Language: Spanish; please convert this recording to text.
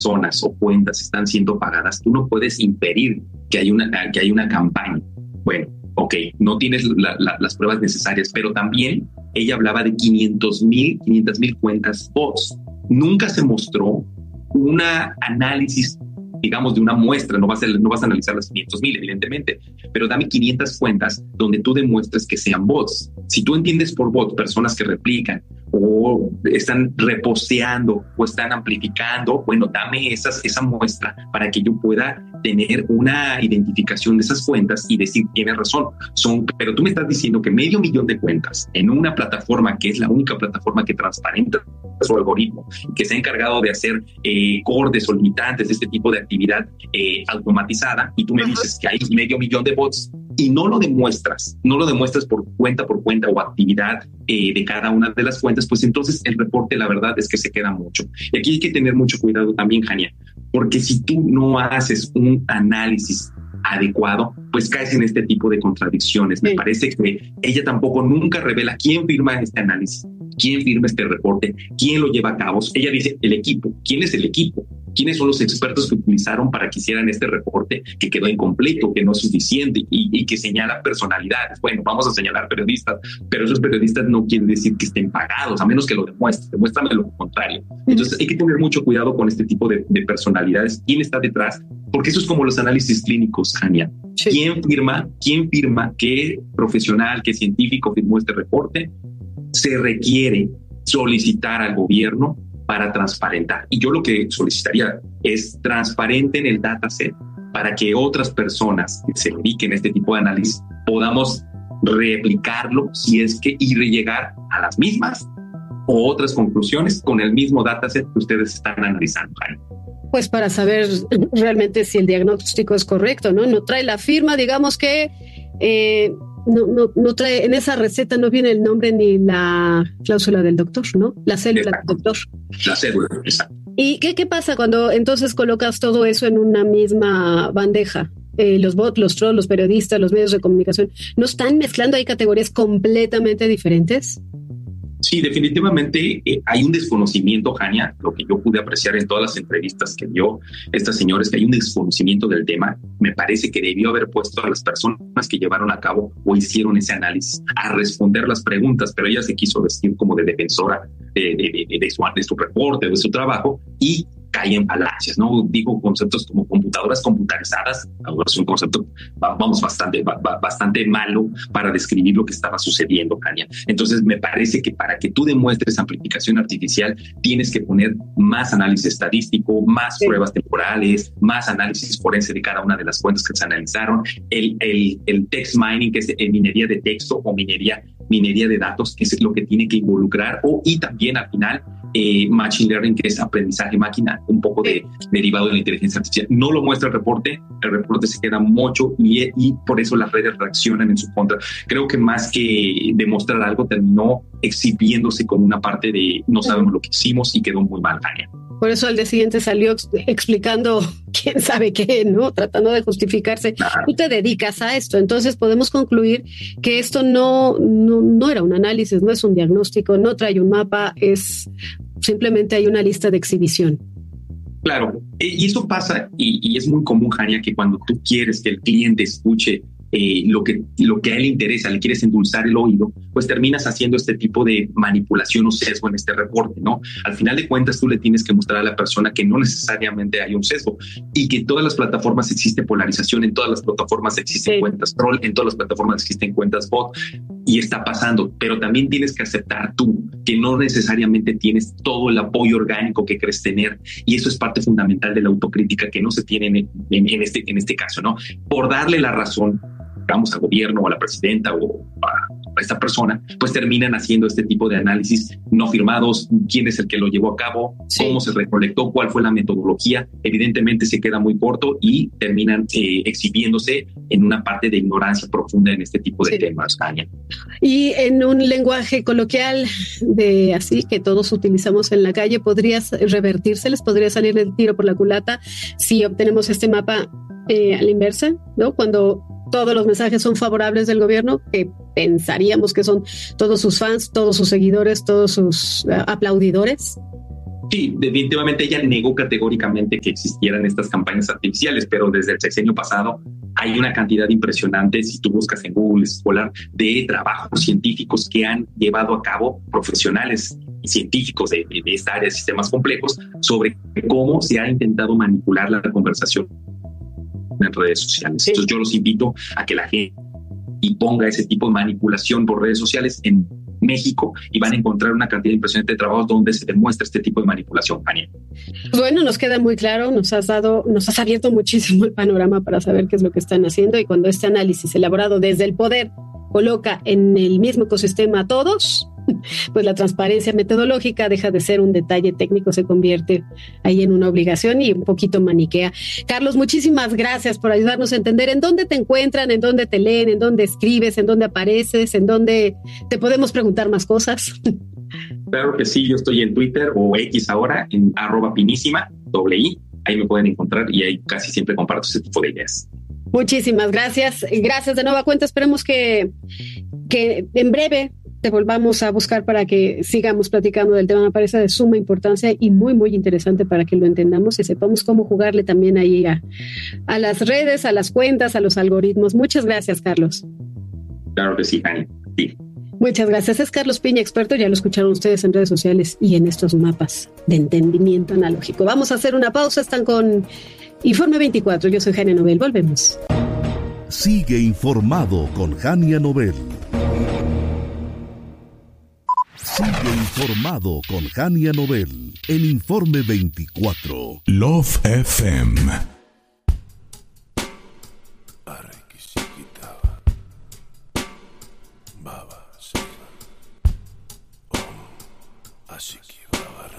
personas o cuentas están siendo pagadas, tú no puedes impedir que hay una campaña. Bueno, ok, no tienes las pruebas necesarias, pero también ella hablaba de 500,000 cuentas bots. Nunca se mostró un análisis, digamos, de una muestra. No vas a analizar las 500,000, evidentemente, pero dame 500 cuentas donde tú demuestres que sean bots. Si tú entiendes por bot personas que replican o están reposteando o están amplificando, bueno, dame esa muestra para que yo pueda tener una identificación de esas cuentas y decir, tienes razón, pero tú me estás diciendo que 500,000 de cuentas en una plataforma que es la única plataforma que transparenta su algoritmo, que se ha encargado de hacer cortes o limitantes de este tipo de actividad automatizada, y tú me dices que hay 500,000 de bots y no lo demuestras por cuenta o actividad de cada una de las cuentas, pues entonces el reporte, la verdad es que se queda mucho. Y aquí hay que tener mucho cuidado también, Jania, porque si tú no haces un análisis adecuado, pues caes en este tipo de contradicciones. Sí. Me parece que ella tampoco nunca revela quién firma este análisis, quién firma este reporte, quién lo lleva a cabo. Ella dice el equipo. ¿Quién es el equipo? ¿Quiénes son los expertos que utilizaron para que hicieran este reporte que quedó incompleto, que no es suficiente y que señala personalidades? Bueno, vamos a señalar periodistas, pero esos periodistas no quieren decir que estén pagados, a menos que lo demuestres. Demuéstrame lo contrario. Entonces hay que tener mucho cuidado con este tipo de personalidades. ¿Quién está detrás? Porque eso es como los análisis clínicos, Jania. Sí. ¿Quién firma? ¿Qué profesional, qué científico firmó este reporte? Se requiere solicitar al gobierno para transparentar. Y yo lo que solicitaría es transparenten el dataset para que otras personas que se dediquen a este tipo de análisis podamos replicarlo si es que y llegar a las mismas o otras conclusiones con el mismo dataset que ustedes están analizando. Pues para saber realmente si el diagnóstico es correcto, ¿no? No trae la firma, digamos que no trae, en esa receta no viene el nombre ni la cláusula del doctor, ¿no? La célula del doctor. La célula, exacto. ¿Y qué pasa cuando entonces colocas todo eso en una misma bandeja? Los bots, los trolls, los periodistas, los medios de comunicación, ¿no están mezclando ahí categorías completamente diferentes? Sí, definitivamente hay un desconocimiento, Jania, lo que yo pude apreciar en todas las entrevistas que dio esta señora es que hay un desconocimiento del tema. Me parece que debió haber puesto a las personas que llevaron a cabo o hicieron ese análisis a responder las preguntas, pero ella se quiso vestir como de defensora de su reporte, de su trabajo, y cae en falacias, ¿no? Digo conceptos como computadoras computarizadas, es un concepto, bastante malo para describir lo que estaba sucediendo, Jania. Entonces, me parece que para que tú demuestres amplificación artificial, tienes que poner más análisis estadístico, más pruebas temporales, más análisis forense de cada una de las cuentas que se analizaron, el text mining, que es minería de texto o minería de datos, que es lo que tiene que involucrar, y también al final machine learning, que es aprendizaje máquina, un poco derivado de la inteligencia artificial. No lo muestra el reporte se queda mucho y por eso las redes reaccionan en su contra. Creo que más que demostrar algo, terminó exhibiéndose con una parte de no sabemos lo que hicimos y quedó muy mal, Jania. Por eso al día siguiente salió explicando quién sabe qué, ¿no? Tratando de justificarse. Claro. Tú te dedicas a esto, entonces podemos concluir que esto no era un análisis, no es un diagnóstico, no trae un mapa, es simplemente hay una lista de exhibición. Claro, y eso pasa y es muy común, Jania, que cuando tú quieres que el cliente escuche lo que a él le interesa, le quieres endulzar el oído, pues terminas haciendo este tipo de manipulación o sesgo en este reporte, ¿no? Al final de cuentas, tú le tienes que mostrar a la persona que no necesariamente hay un sesgo y que en todas las plataformas existe polarización, en todas las plataformas existen cuentas troll, en todas las plataformas existen cuentas bot y está pasando, pero también tienes que aceptar tú que no necesariamente tienes todo el apoyo orgánico que crees tener, y eso es parte fundamental de la autocrítica que no se tiene en este caso, ¿no? Por darle la razón, digamos, al gobierno o a la presidenta o a esta persona, pues terminan haciendo este tipo de análisis no firmados, quién es el que lo llevó a cabo, cómo se recolectó, cuál fue la metodología. Evidentemente se queda muy corto y terminan exhibiéndose en una parte de ignorancia profunda en este tipo de temas, Jania. Y en un lenguaje coloquial de así que todos utilizamos en la calle, ¿podrías revertírseles? ¿Podría salir el tiro por la culata si obtenemos este mapa a la inversa, ¿no? Cuando todos los mensajes son favorables del gobierno, que pensaríamos que son todos sus fans, todos sus seguidores, todos sus aplaudidores. Sí, definitivamente ella negó categóricamente que existieran estas campañas artificiales, pero desde el sexenio pasado hay una cantidad impresionante, si tú buscas en Google Scholar, de trabajos científicos que han llevado a cabo profesionales y científicos de esta área de sistemas complejos sobre cómo se ha intentado manipular la conversación en redes sociales. Sí. Entonces yo los invito a que la gente y ponga ese tipo de manipulación por redes sociales en México y van a encontrar una cantidad impresionante de trabajos donde se demuestra este tipo de manipulación, Fania. Bueno, nos queda muy claro, nos has abierto muchísimo el panorama para saber qué es lo que están haciendo, y cuando este análisis elaborado desde el poder coloca en el mismo ecosistema a todos, pues la transparencia metodológica deja de ser un detalle técnico, se convierte ahí en una obligación y un poquito maniquea. Carlos, muchísimas gracias por ayudarnos a entender en dónde te encuentran, en dónde te leen, en dónde escribes, en dónde apareces, en dónde te podemos preguntar más cosas. Claro que sí, yo estoy en Twitter o X ahora, en @pinísima, .i, ahí me pueden encontrar y ahí casi siempre comparto ese tipo de ideas. Muchísimas gracias. Gracias de nueva cuenta. Esperemos que en breve te volvamos a buscar para que sigamos platicando del tema. Me parece de suma importancia y muy, muy interesante para que lo entendamos y sepamos cómo jugarle también ahí a las redes, a las cuentas, a los algoritmos. Muchas gracias, Carlos. Claro que sí, Ani. Sí. Muchas gracias. Es Carlos Piña, experto. Ya lo escucharon ustedes en redes sociales y en estos mapas de entendimiento analógico. Vamos a hacer una pausa. Están con Informe 24. Yo soy Jania Nobel. Volvemos. Sigue informado con Jania Nobel. Sigue informado con Jania Nobel en Informe 24. Love FM